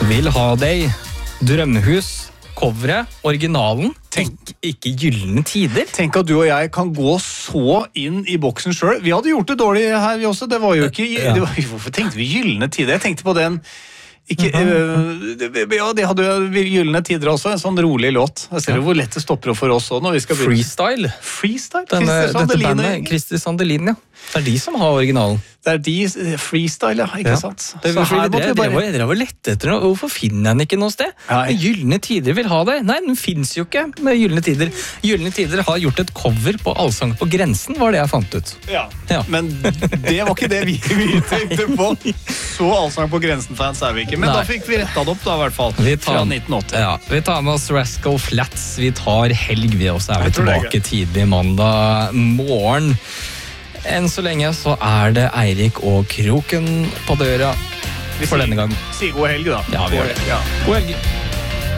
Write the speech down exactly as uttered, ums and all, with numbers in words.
Vil ha deg, Drømmehus, coveret, originalen, tenk ikke gyllene tider. Tenk at du og jeg kan gå så inn i boksen selv. Vi hadde gjort det dårlig her vi også, det var jo ikke, Ja. det var, hvorfor tenkte vi gyllene tider? Jeg tenkte på den, ikke, øh, det, ja, de hadde jo gyllene tider også, en sånn rolig låt. Jeg ser jo hvor lett det stopper opp for oss også når vi skal begynne. Freestyle. Freestyle? Denne, Christer dette Sandelin. bandet, Christer Sandelin, ja. Det er de som har originalen. Det er de, freestyle, ja, ikke Ja. sant? Det, Så her måtte vi dere, bare... dere, dere var lett etter noe. Hvorfor finner jeg den ikke noe sted? Nei. Gyllene tider vil ha det. Nei, den finnes jo ikke med gyllene tider. Gyllene tider har gjort et cover på Allsang på grensen, var det jeg fant ut. Ja. Ja. Men det var ikke det vi, vi tenkte på. Så Allsang på grensen-fans er vi ikke. Men Nei. da fikk vi rettet det opp, da, i hvert fall. Vi tar, Fra nitten åtti. ja, vi tar med oss Rascal Flats. Vi tar helg, vi også er vi Jeg tror det er tilbake tidlig mandag morgen. Enn så lenge så er det Eirik og Kroken på døra for denne gang. Si god helg, da. Ja, vi gjør det. Ja. God helg.